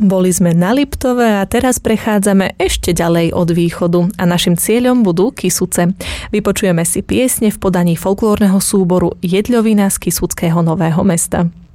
Boli sme na Liptove a teraz prechádzame ešte ďalej od východu a našim cieľom budú Kysuce. Vypočujeme si piesne v podaní folklórneho súboru Jedľovina z Kysuckého Nového Mesta.